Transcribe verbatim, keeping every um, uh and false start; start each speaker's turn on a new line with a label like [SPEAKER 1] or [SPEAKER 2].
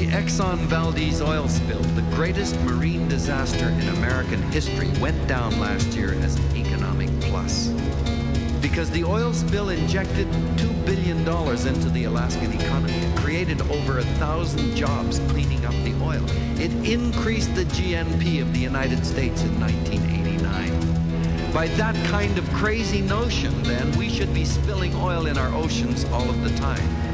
[SPEAKER 1] The Exxon Valdez oil spill, the greatest marine disaster in American history, went down last year as an economic plus. Because the oil spill injected two billion dollars into the Alaskan economy. It created over a thousand jobs cleaning up the oil. It increased the G N P of the United States in nineteen eighty-nine. By that kind of crazy notion, then, we should be spilling oil in our oceans all of the time.